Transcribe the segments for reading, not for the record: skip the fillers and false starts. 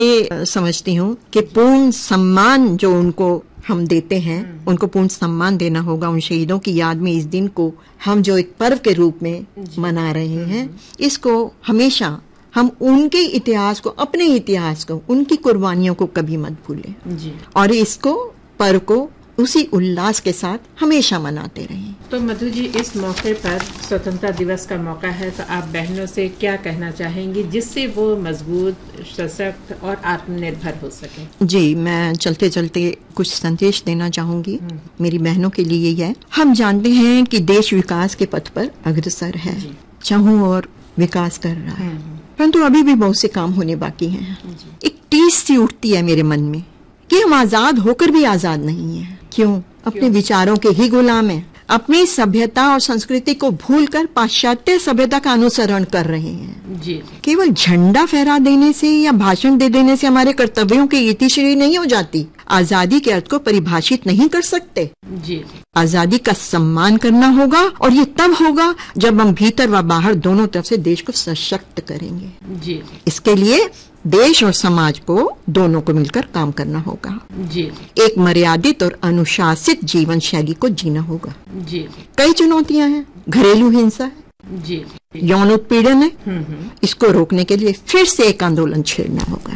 ये समझती हूँ कि पूर्ण सम्मान जो उनको हम देते हैं, उनको पूर्ण सम्मान देना होगा। उन शहीदों की याद में इस दिन को हम जो एक पर्व के रूप में मना रहे हैं, इसको हमेशा हम उनके इतिहास को, अपने इतिहास को, उनकी कुर्बानियों को कभी मत भूलें और इसको पर्व को उसी उल्लास के साथ हमेशा मनाते रहें। तो मधु जी, इस मौके पर स्वतंत्रता दिवस का मौका है, तो आप बहनों से क्या कहना चाहेंगी जिससे वो मजबूत, सशक्त और आत्मनिर्भर हो सके? जी, मैं चलते चलते कुछ संदेश देना चाहूंगी मेरी बहनों के लिए। यही है, हम जानते हैं कि देश विकास के पथ पर अग्रसर है, चाहूं और विकास कर रहा है, परंतु अभी भी बहुत से काम होने बाकी हैं। एक टीस सी उठती है मेरे मन में कि हम आजाद होकर भी आजाद नहीं है। क्यों? अपने विचारों के ही गुलाम हैं, अपनी सभ्यता और संस्कृति को भूलकर पाश्चात्य सभ्यता का अनुसरण कर रहे हैं। केवल झंडा फहरा देने से या भाषण दे देने से हमारे कर्तव्यों की इतिश्री नहीं हो जाती। आजादी के अर्थ को परिभाषित नहीं कर सकते। आजादी का सम्मान करना होगा और ये तब होगा जब हम भीतर व बाहर दोनों तरफ से देश को सशक्त करेंगे। इसके लिए देश और समाज को दोनों को मिलकर काम करना होगा। एक मर्यादित और अनुशासित जीवन शैली को जीना होगा। कई चुनौतियां हैं, घरेलू हिंसा है, यौन उत्पीड़न है, इसको रोकने के लिए फिर से एक आंदोलन छेड़ना होगा।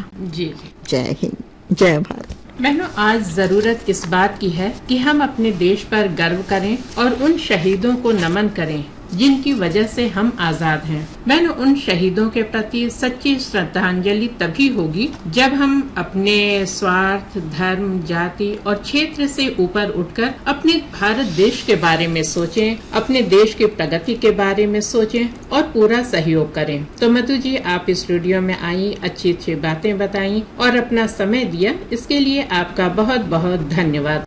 जय हिंद, जय भारत। बहनों, आज जरूरत इस बात की है कि हम अपने देश पर गर्व करें और उन शहीदों को नमन करें जिनकी वजह से हम आजाद हैं। बहनों, उन शहीदों के प्रति सच्ची श्रद्धांजलि तभी होगी जब हम अपने स्वार्थ, धर्म, जाति और क्षेत्र से ऊपर उठकर अपने भारत देश के बारे में सोचें, अपने देश की प्रगति के बारे में सोचें और पूरा सहयोग करें। तो मधु जी, आप इस स्टूडियो में आई, अच्छी अच्छी बातें बताई और अपना समय दिया, इसके लिए आपका बहुत बहुत धन्यवाद।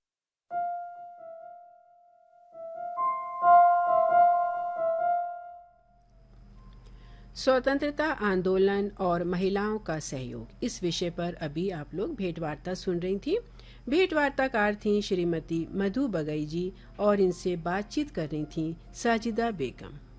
स्वतंत्रता आंदोलन और महिलाओं का सहयोग, इस विषय पर अभी आप लोग भेंटवार्ता सुन रही थी। भेंटवार्ताकार थी श्रीमती मधु बगई जी और इनसे बातचीत कर रही थी साजिदा बेगम।